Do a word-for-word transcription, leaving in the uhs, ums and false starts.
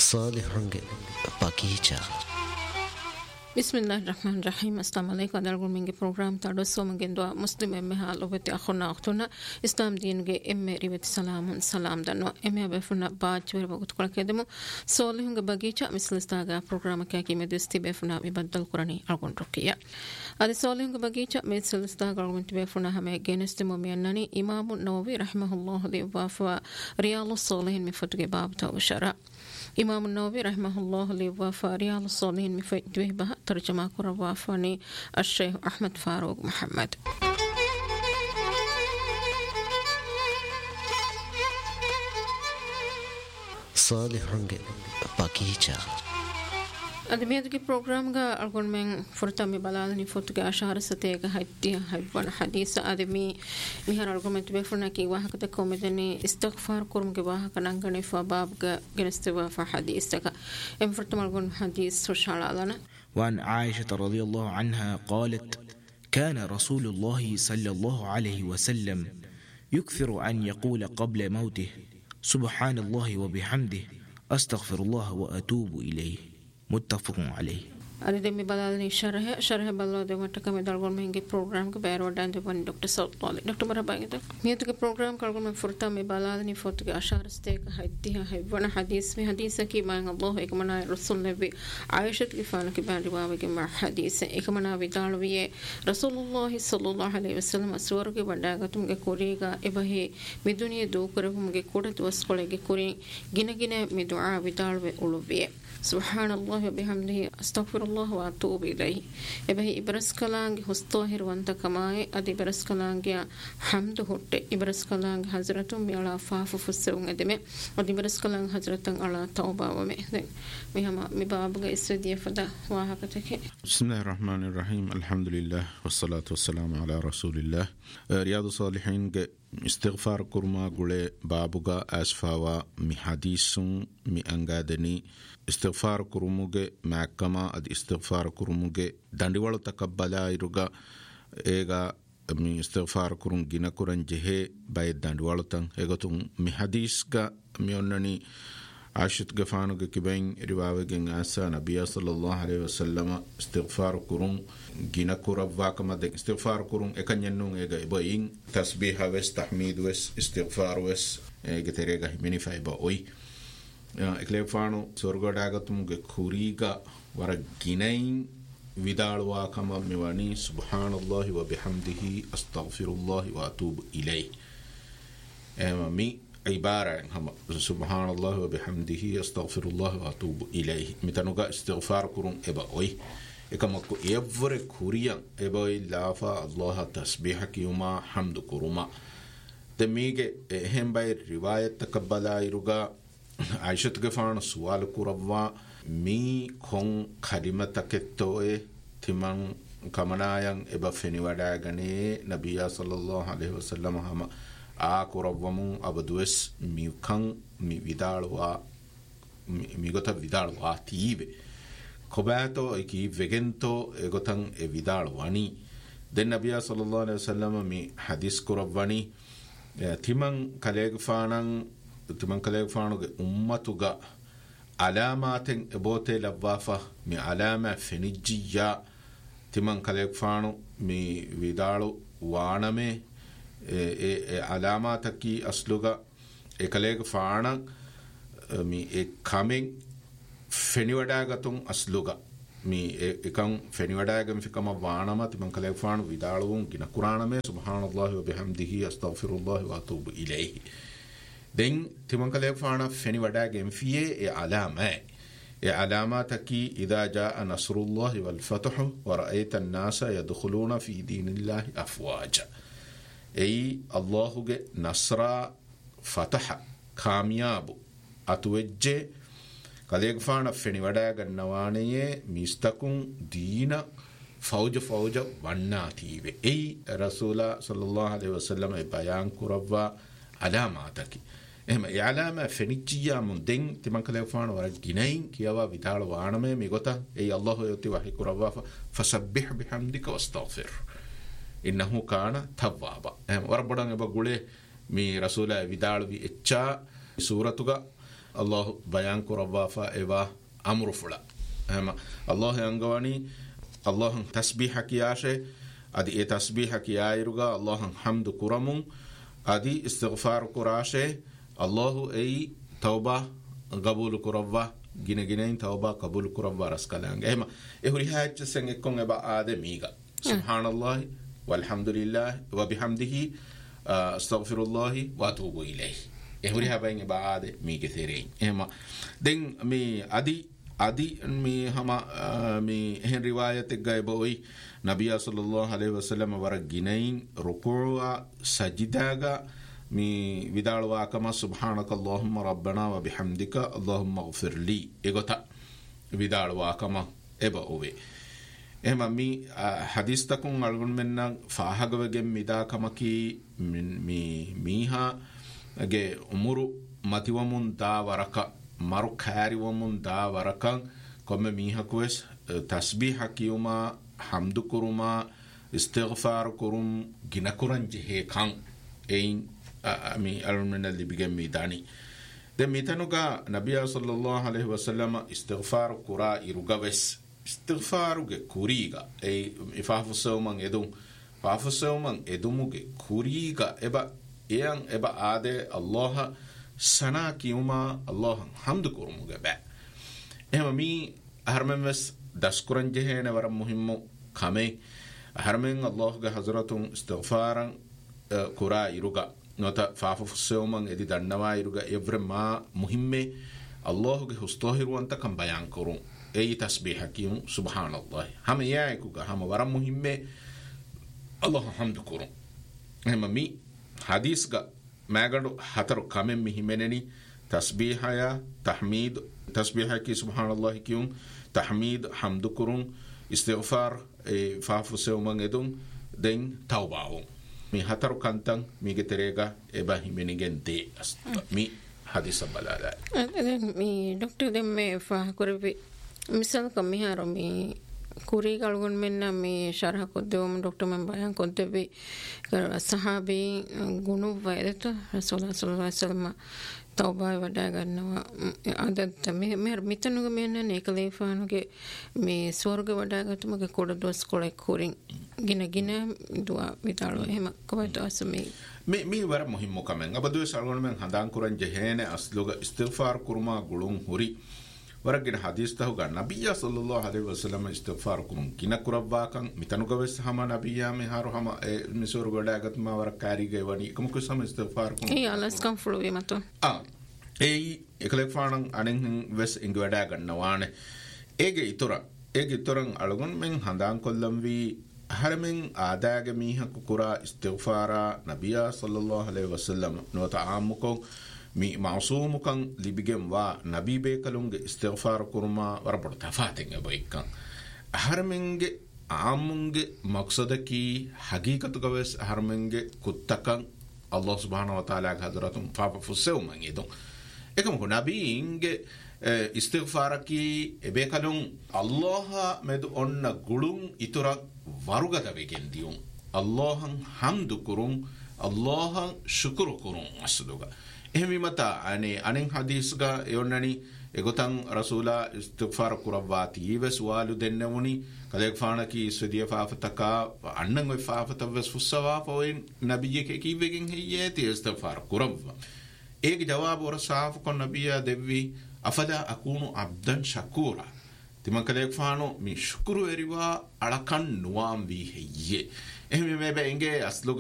ಸಾಲಿಹಂಗೆ ಬಗೀಚಾ. Bismillah ar-Rahman ar-Rahim. Assalamu alaikum. Dalgul mingi program tado so mingendo muslim emme hal obete akhuna akhuna islam deenuge emme rivet salamun salam danno emme befuna baachwer bagut kolkedemu solihunge bagicha mislistaga program ka ki medesti befuna mibaddal qurani algon rokkiya adi solihunge bagicha mislistaga algon befuna hame genestemu miannani imam an-nawawi rahimahullah di wafa riyadus salihin mifatuge bab tawshara imam an-nawawi rahimahullah li wafa riyadus salihin mifatuge bah ترجمة كروافاني الشيخ أحمد فاروق محمد. صالحونගේ بقيچا أدميتك برنامجا أقول من فرتامي بلالني فوتك أشهر ستيجا هدي هيبان حديث أدمي مهر أقول من تبفرنا كي واحد كده كوميدني استغفار كرم كي واحد كنانغني فباب جنستوا فحديثك إم فرتام أقول حديث سوشال علنا. وعن عائشة رضي الله عنها قالت: كان رسول الله صلى الله عليه وسلم يكثر أن يقول قبل موته: سبحان الله وبحمده أستغفر الله وأتوب إليه. متفق عليه. أريدني بلالني شرح شرح بلال ده متى من دارقول مهنجي برنامج كبير ودان ده بني دكتور سعود طالب دكتور مرحبا كده ميت के प्रोग्राम करगुल में फुर्ता में बालादनी फोट के अशार स्टेक हद्दी है वन हदीस में हदीस की मांग अल्लाह एक मना रसूल ने भी आयशा की फान के बारे रिवायत के मर हदीस एक मना विदाल भी रसूलुल्लाह सल्लल्लाहु अलैहि वसल्लम अस्वर के बंडागा तुम के कोरेगा एबहे मिदुनिये दो करे हम के कोड़त वस कोले के कोरे गिने गिने में दुआ विदाल वे उलुबे سبحان الله وبحمده أستغفر الله وأتوب إليه إبهي إبرس كلام هستوهر وانت كماي أدي إبرس كلام حمد هوت إبرس كلام حضرتهم يلا فاف فسرون أدمه أدي إبرس كلام حضرتهم على توبة ومه مهما مبابغ إسودية فدا وهكذا. بسم الله الرحمن الرحيم. الحمد لله والصلاة والسلام على رسول الله. رياض الصالحين استغفار كرما غله بابغا أسفاوا مي حديثون مي أنغادني استغفار كرموغه محكمة اد استغفار كرموغه دندوال تقبلا يرغا ايغا مي استغفار كرم گنا كرن جه باي دندوال تن ايغتون مي حديثغا ميونني عاشت غفانوغه كبين رواوغن اسا نبي صلى الله عليه وسلم استغفار كرم گنا كروا كما د استغفار كرم اكنينون ايغا باين تسبيح وس تحميد وس استغفار وس ايغا تريغا مني فايبا اوي ekleefano sorgodaagatumge kuriga wara ginain vidalwa kama miwani subhanallahi wa bihamdihi astaghfirullahi wa atubu ilayhi ema mi ibara hama subhanallahi wa bihamdihi astaghfirullahi wa atubu ilayhi mitanuga istighfar kurun eba oi ekama ko evre kuriya eba lafa allah tasbih kiyuma hamdu kuruma demige hembay riwayat takabbala iruga عائشة كفان سؤال كربوا مي كون كلمة كتوه تمن كمنايان إبا فني وداعني نبي صلى الله عليه وسلم هم آ كربوا مون أبدوس مي كان مي vidalوا مي غتا vidalوا تيبه كباتو إكي فيجنتو إغتان vidalواني دين نبي صلى الله عليه وسلم مي حديث كربواني تمن كليغ فانان تمن كليغ فانوغ أمتوغا علامات إبوتي لبافة مي علامة فنجية تمن كليغ فانو مي ويدالو وانمي علاماتكي أسلوغا كليغ فانا مي كامين فنيوداغتون أسلوغا مي إكام فنيوداغم في كما وانما تمن كليغ فانو ويدالو كنا قرآنمي سبحان الله وبحمده أستغفر الله وأتوب إليه دين تمن كليغ فانا فني وداغم فيه علامه علاماتكي إذا جاء نصر الله والفتح ورأيت الناس يدخلون في دين الله أفواجا أي الله نصر فتح كامياب أتوجه كليغ فانا فني وداغن نوانيه ميستكون دين فوج فوج وناتيب أي رسول صلى الله عليه وسلم بيان كربا علاماتكي එහෙම යාලාම ෆෙනිච්චියා මුන් දෙන් තිමන් කලේ ෆාන වර ගිනයින් කියවා විතාල වානමේ මේගොත ඒ අල්ලාහ් යති වහි කුරවා ෆසබ්බිහ් බිහම්දික වස්තග්ෆිර් ඉන්නහු කාන තව්වාබා එහෙම වර බඩන් එබ ගුලේ මේ රසූලා විදාල වි එච්චා සූරතුග Allah bayan kurabba fa eva amru fula hema Allah angawani Allah tasbiha kiyashe adi e tasbiha kiyairuga Allah hamdu kuramun adi istighfar kurashe Allah ei tauba qabul kurabba gine gine tauba qabul kurabba raskalang hema e huri hajj sen ekkon eba adamiga subhanallah walhamdulillah wa bihamdihi astaghfirullah wa atubu ilayh e huri habain eba ade mi gethere hema den mi adi adi mi hama mi hen riwayat gay boy nabiya sallallahu alaihi wasallam war ginain ruku'a sajidaga mi vidalwa kama subhanaka allahumma rabbana wa bihamdika allahumma ighfir li egota vidalwa kama eba owe ema mi hadis takun algun menna fahagawegen mida kamaki mi miha ge umuru matiwamun da waraka maru khari wamun da warakan komme miha kues tasbih kiyuma hamdu kuruma istighfar kurum ginakuran jehe kan ein mi alumna libigem midani de mitanuga nabiya sallallahu alaihi wasallam istighfar kura irugawes istighfar ge kuriga ei ifafu sawman edum fafu sawman edumuge kuriga eba ean eba ade allah sana kiyuma allah hamdu kurumuge ba ema mi harmen wes daskuran jehene waram muhimmo kame harmen allah ge hazratun istighfaran kura iruga nota fafu sewman edi dannawa iruga evre ma muhimme allah ge hustohiruanta kan bayan kurun ei tasbih hakim subhanallah ham yaikuga ham waram muhimme allah hamdu kurun ema mi hadis ga magandu hataru kamen mi himeneni tasbihaya tahmid tasbih ki subhanallah kiyum tahmid hamdu kurun istighfar e fafu sewman edum den tawbaun mi hataru kantang mi geterega eba himenigente mi hadis balala mi doctor dem me fa korbe misal kami haro mi kuri galgun menna mi sharh kodum doctor men bayan kodbe sahabi gunu vayda rasulullah sallallahu alaihi wasallam tauba wada gannawa adat me mer mitanuga menna nekale fanuge me swarga wada gatumuge koda dos kole kurin gina gina dua vitalo hema kobato asmi mi mi war muhimmo kamen abadu salgon men handan kuran jehene asluga istighfar kurma gulun huri waragin hadis tahuga nabiyya sallallahu alaihi wasallam istighfar kurum gina kurabba kan mitanuga wes hama nabiyya me haru hama mi surgoda gatma war kari ge wani kumku sam istighfar kurum e alas kan flu mato ah ei eklek fanan anen wes ingwada gannawane ege itura ege turang algon men handan kollam wi harmen aadaga miha kukura istighfara nabiya sallallahu alaihi wasallam no ta'amuko mi ma'sumukan libigem wa nabi be kalunge istighfar kurma warabur tafatinga boikan harmenge amunge maqsadaki haqiqatu gawes harmenge kuttakan allah subhanahu wa ta'ala hadratum fa fusew mangido ekam ko nabi inge istighfar ki ebe kalun allah med onna gulun itura warugata vegendium allahan hamdu kurun allahan shukru kurun asduga ehmi mata ane anen hadis ga yonnani egotan rasula istighfar kurawati ves walu dennawuni kalek faana ki sediya faafataka annan we faafata ves fusawa foin nabiyye ke ki vegen heyeti istighfar kurawwa ek jawab or saaf kon nabiyya devvi afala akunu abdan shakura timan kalek faano mi shukru eriwa alakan nuam vi heye ehmi mebe enge aslu